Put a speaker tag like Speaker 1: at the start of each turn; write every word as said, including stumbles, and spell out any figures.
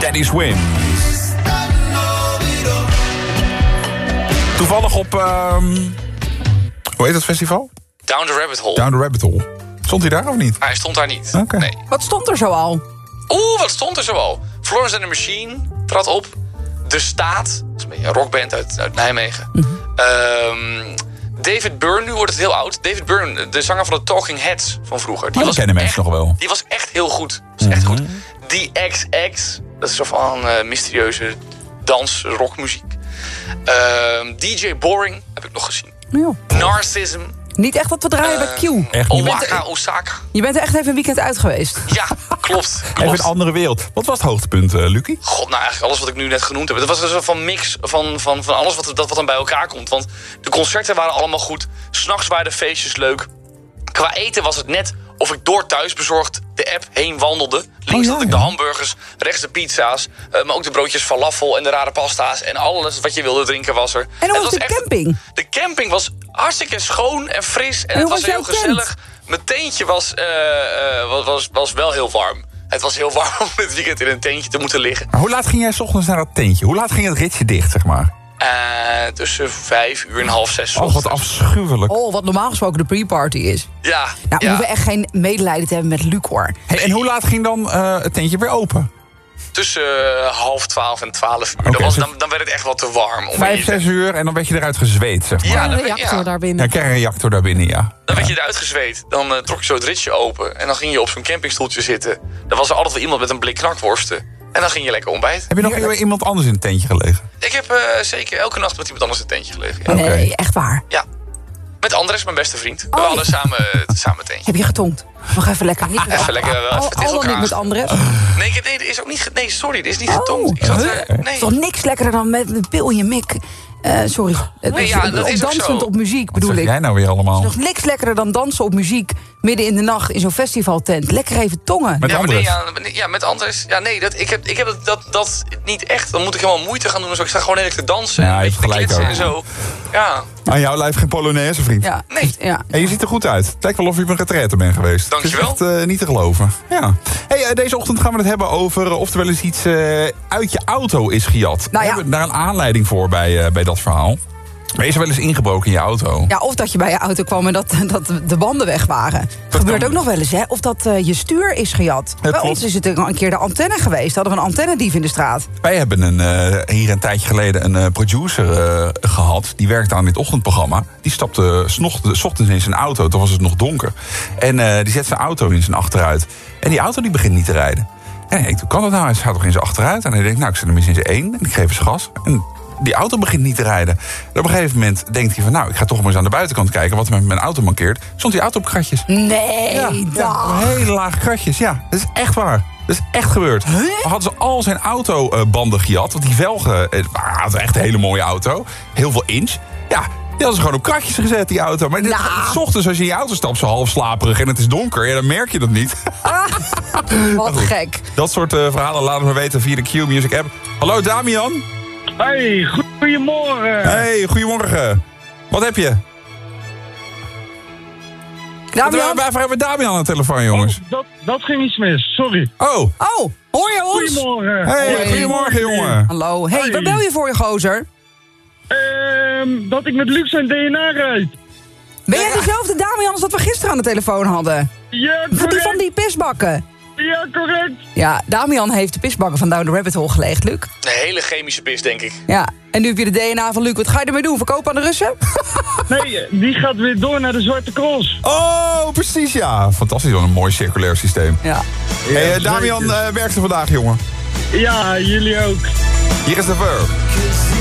Speaker 1: Teddy Swims. Toevallig op... Um, hoe heet dat festival?
Speaker 2: Down the Rabbit Hole.
Speaker 1: Down the Rabbit Hole. Stond hij daar of niet?
Speaker 2: Hij stond daar niet.
Speaker 1: Okay.
Speaker 2: Nee.
Speaker 3: Wat stond er zo al?
Speaker 2: Oeh, wat stond er zo al? Florence and the Machine trad op. De Staat. Dat is een beetje een rockband uit, uit Nijmegen. Mm-hmm. Um, David Byrne, nu wordt het heel oud. David Byrne, de zanger van de Talking Heads van vroeger. Die
Speaker 1: oh,
Speaker 2: was
Speaker 1: kennen
Speaker 2: echt,
Speaker 1: mensen nog wel.
Speaker 2: Die was echt heel goed. Dat is mm-hmm. echt goed. D X X, dat is zo van uh, mysterieuze dans, rockmuziek. Uh, D J Boring heb ik nog gezien.
Speaker 3: Ja.
Speaker 2: Narcissism.
Speaker 3: Niet echt wat we draaien uh, bij Q.
Speaker 1: Echt niet.
Speaker 2: Owaka Osaka.
Speaker 3: Je bent er echt even een weekend uit geweest.
Speaker 2: Ja, klopt. klopt.
Speaker 1: Even een andere wereld. Wat was het hoogtepunt, uh, Lucie?
Speaker 2: God, nou eigenlijk alles wat ik nu net genoemd heb. Het was een soort van mix van, van, van alles wat, dat wat dan bij elkaar komt. Want de concerten waren allemaal goed. 'S Nachts waren de feestjes leuk. Qua eten was het net of ik door thuisbezorgd de app heen wandelde. Links
Speaker 3: oh, ja,
Speaker 2: had ik
Speaker 3: ja.
Speaker 2: de hamburgers, rechts de pizza's. Uh, maar ook de broodjes falafel en de rare pasta's. En alles wat je wilde drinken was er.
Speaker 3: En hoe was
Speaker 2: was
Speaker 3: de
Speaker 2: echt,
Speaker 3: camping?
Speaker 2: De camping was hartstikke schoon en fris. En,
Speaker 3: en
Speaker 2: het was,
Speaker 3: was
Speaker 2: heel gezellig.
Speaker 3: Tent?
Speaker 2: Mijn teentje was, uh, uh, was, was, was wel heel warm. Het was heel warm om dit weekend in een tentje te moeten liggen.
Speaker 1: Maar hoe laat ging jij 's ochtends naar dat tentje? Hoe laat ging het ritje dicht, zeg maar?
Speaker 2: Uh, tussen vijf uur en half zes.
Speaker 1: Oh, wat afschuwelijk.
Speaker 3: Oh, wat normaal gesproken de pre-party is.
Speaker 2: Ja.
Speaker 3: Nou,
Speaker 2: ja.
Speaker 3: we hoeven echt geen medelijden te hebben met Luc, hoor.
Speaker 1: Hey, en hoe laat ging dan uh, het tentje weer open?
Speaker 2: Tussen uh, half twaalf en twaalf uur. Okay, dan, was, dan, dan werd het echt wat te warm.
Speaker 1: Vijf, zes uur en dan werd je eruit gezweet, zeg maar.
Speaker 3: Ja,
Speaker 2: Ja,
Speaker 3: een
Speaker 2: dan,
Speaker 3: reactor
Speaker 2: ja.
Speaker 3: daar binnen.
Speaker 1: Ja, krijg je een reactor daar binnen, ja.
Speaker 2: Dan
Speaker 1: ja.
Speaker 2: werd je eruit gezweet. Dan uh, trok je zo het ritje open. En dan ging je op zo'n campingstoeltje zitten. Dan was er altijd wel iemand met een blik knakworsten. En dan ging je lekker ontbijten.
Speaker 1: Heb je nog Heerlijk. iemand anders in het tentje gelegen?
Speaker 2: Ik heb uh, zeker elke nacht met iemand anders in het tentje gelegen. Ja.
Speaker 3: Nee,
Speaker 1: Okay.
Speaker 3: echt waar.
Speaker 2: Ja. Met Andres, mijn beste vriend. We
Speaker 3: Oh.
Speaker 2: hadden samen, uh, samen een tentje.
Speaker 3: Heb je getongd? Nog even lekker. Niet
Speaker 2: Even lekker wel even
Speaker 3: al,
Speaker 2: tegen
Speaker 3: al dan
Speaker 2: elkaar.
Speaker 3: niet met Andres.
Speaker 2: Nee, ik, nee, er is ook niet, nee, sorry, er is niet
Speaker 3: Oh.
Speaker 2: getongd. Ik zat, uh,
Speaker 3: Het
Speaker 2: nee.
Speaker 3: is toch niks lekkerder dan met een pil in je mik? Uh, sorry. Het
Speaker 2: Nee,
Speaker 3: is
Speaker 2: ja, dat is ook
Speaker 3: dansend
Speaker 2: zo.
Speaker 3: op muziek,
Speaker 1: Wat
Speaker 3: bedoel
Speaker 1: zeg
Speaker 3: ik.
Speaker 1: jij nou weer allemaal?
Speaker 3: Het is nog niks lekkerder dan dansen op muziek midden in de nacht in zo'n festivaltent. Lekker even tongen.
Speaker 1: Met
Speaker 2: ja, maar
Speaker 1: Andres?
Speaker 2: nee, ja, nee, ja, met Andres. Ja, nee, dat, ik heb, ik heb dat, dat, dat niet echt. Dan moet ik helemaal moeite gaan doen. Dus ik sta gewoon heerlijk te dansen.
Speaker 1: Ja,
Speaker 2: en een
Speaker 1: je
Speaker 2: beetje te
Speaker 1: hebt gelijk
Speaker 2: kletsen en zo. Ja,
Speaker 1: Aan jouw lijf geen Polonaise, vriend.
Speaker 3: Ja,
Speaker 2: Nee.
Speaker 3: Ja.
Speaker 1: En je ziet er goed uit. Het lijkt wel of je op een retraite bent geweest.
Speaker 2: Dankjewel.
Speaker 1: Het is echt uh, niet te geloven. Ja. Hey, uh, deze ochtend gaan we het hebben over uh, of er wel eens iets uh, uit je auto is gejat.
Speaker 3: Nou ja.
Speaker 1: We hebben daar een aanleiding voor bij, uh, bij dat verhaal. Maar is er wel eens ingebroken in je auto?
Speaker 3: Ja, of dat je bij je auto kwam en dat, dat de banden weg waren. Dat gebeurt
Speaker 1: kan.
Speaker 3: ook nog wel eens, hè? Of dat uh, je stuur is gejat. Bij
Speaker 1: klopt.
Speaker 3: ons is het een keer de antenne geweest. Hadden we een antennedief in de straat.
Speaker 1: Wij hebben een, uh, hier een tijdje geleden een uh, producer uh, gehad. Die werkte aan dit ochtendprogramma. Die stapte 's ochtends, 's ochtends in zijn auto. Toen was het nog donker. En uh, die zet zijn auto in zijn achteruit. En die auto die begint niet te rijden. En ik denk, hoe kan dat nou? Hij staat toch in zijn achteruit? En hij denkt, nou, ik zet hem eens in zijn één. En ik geef eens gas. En die auto begint niet te rijden. En op een gegeven moment denkt hij van, nou, ik ga toch maar eens aan de buitenkant kijken wat er met mijn auto mankeert. Stond die auto op kratjes.
Speaker 3: Nee,
Speaker 1: Ja,
Speaker 3: dag.
Speaker 1: ja, hele lage kratjes. Ja, dat is echt waar. Dat is echt gebeurd.
Speaker 3: Huh?
Speaker 1: Hadden ze al zijn autobanden gejat. Want die velgen, het was echt een hele mooie auto. Heel veel inch. Ja, die hadden ze gewoon op kratjes gezet, die auto. Maar dit,
Speaker 3: Nou.
Speaker 1: het, 's ochtends als je in je auto stapt, zo half slaperig en het is donker. Ja, dan merk je dat niet.
Speaker 3: Wat
Speaker 1: goed.
Speaker 3: gek.
Speaker 1: Dat soort uh, verhalen laten we weten via de Q-Music app. Hallo Damian.
Speaker 4: Hey, goedemorgen.
Speaker 1: Hey, goedemorgen. Wat heb je?
Speaker 3: Damian?
Speaker 1: We hebben even Damian aan de telefoon, jongens.
Speaker 4: Oh, dat, dat ging iets mis, sorry.
Speaker 1: Oh,
Speaker 3: Oh, hoor je ons?
Speaker 4: Goedemorgen.
Speaker 1: hey,
Speaker 3: Hoi.
Speaker 1: goedemorgen, jongen.
Speaker 3: Hallo. Hey,
Speaker 4: Hoi.
Speaker 3: waar bel je voor je gozer?
Speaker 4: Ehm, dat ik met Luc zijn D N A rijd.
Speaker 3: Ben jij dezelfde Damian als dat we gisteren aan de telefoon hadden?
Speaker 4: Ja,
Speaker 3: Van die,
Speaker 4: correct.
Speaker 3: van die pisbakken.
Speaker 4: Ja, correct.
Speaker 3: Ja, Damian heeft de pisbakken van Down the Rabbit Hole gelegd, Luc.
Speaker 2: een hele chemische pis, denk ik.
Speaker 3: Ja, en nu heb je de D N A van Luc. Wat ga je ermee doen? Verkopen aan de Russen?
Speaker 4: Nee, die gaat weer door naar de Zwarte Cross.
Speaker 1: Oh, precies, ja. Fantastisch, wat een mooi circulair systeem.
Speaker 3: Ja.
Speaker 1: Hey, uh, Damian, uh, werkt er vandaag, jongen.
Speaker 4: Ja, jullie ook.
Speaker 1: Hier is de Verb.